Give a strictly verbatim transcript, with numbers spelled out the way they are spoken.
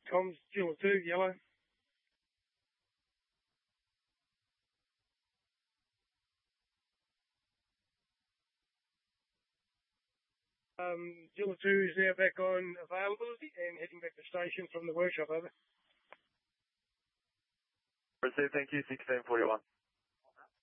comms, Zero two, yellow. Um, Zero two is now back on availability and heading back to station from the workshop, over. Received, thank you, sixteen forty-one.